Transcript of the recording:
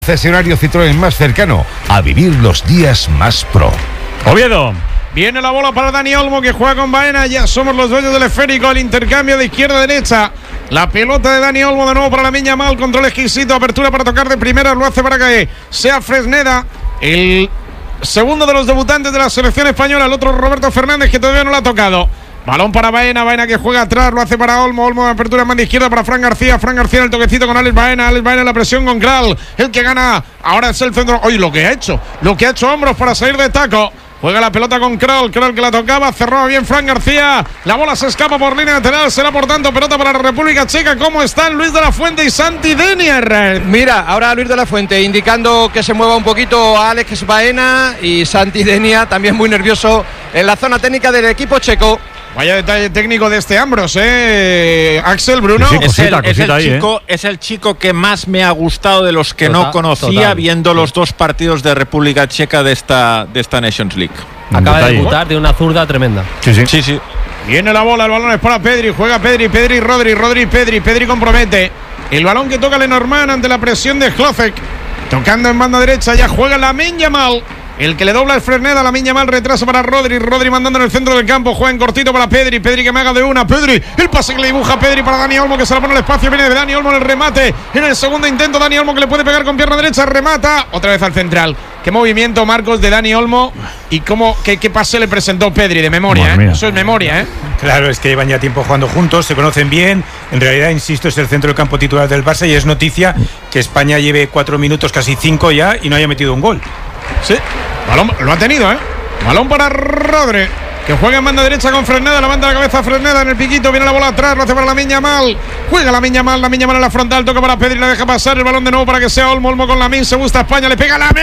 Concesionario Citroën más cercano a vivir los días más pro. Oviedo. Viene la bola para Dani Olmo, que juega con Baena. Ya somos los dueños del esférico. El intercambio de izquierda a derecha. La pelota de Dani Olmo de nuevo para Lamine Yamal. Control exquisito. Apertura para tocar de primera. Lo hace para que sea Fresneda. El segundo de los debutantes de la selección española. El otro Roberto Fernández, que todavía no lo ha tocado. Balón para Baena, Baena que juega atrás, lo hace para Olmo, Olmo de apertura en banda izquierda para Fran García en el toquecito con Alex Baena en la presión con Kral, el que gana, ahora es el centro, oye lo que ha hecho hombros para salir de taco, juega la pelota con Kral que la tocaba, cerraba bien Fran García, la bola se escapa por línea lateral, será por tanto pelota para la República Checa. ¿Cómo están Luis de la Fuente y Santi Denier? Mira, ahora Luis de la Fuente indicando que se mueva un poquito a Alex Baena y Santi Denier también muy nervioso en la zona técnica del equipo checo. Vaya detalle técnico de este Ambros, Axel, Bruno. Sí, Es el chico que más me ha gustado de los que no conocía, viendo los dos partidos de República Checa de esta Nations League. Acaba de debutar de una zurda tremenda. Sí. Viene la bola, el balón es para Pedri, juega Pedri, Rodri, Pedri compromete. El balón que toca Lenormand ante la presión de Hlocek. Tocando en banda derecha, ya juega Lamine Yamal. El que le dobla es Fresneda, Lamine Yamal, retraso para Rodri mandando en el centro del campo, juega en cortito para Pedri que me haga de una, Pedri, el pase que le dibuja Pedri para Dani Olmo, que se la pone al espacio, viene de Dani Olmo en el remate, en el segundo intento, Dani Olmo que le puede pegar con pierna derecha, remata, otra vez al central. Qué movimiento, Marcos, de Dani Olmo y qué pase le presentó Pedri, de memoria, Eso es memoria, Claro, es que llevan ya tiempo jugando juntos, se conocen bien. En realidad, insisto, es el centro del campo titular del Barça y es noticia que España lleve 4 minutos, casi 5 ya, y no haya metido un gol. Sí, balón, lo ha tenido, Balón para Rodri, que juega en banda derecha con Fresneda, levanta la cabeza Fresneda en el piquito, viene la bola atrás, lo hace para Lamine Yamal, juega Lamine Yamal en la frontal, toca para Pedri, la deja pasar, el balón de nuevo para que sea Olmo con Lamine, se gusta España, le pega Lamine.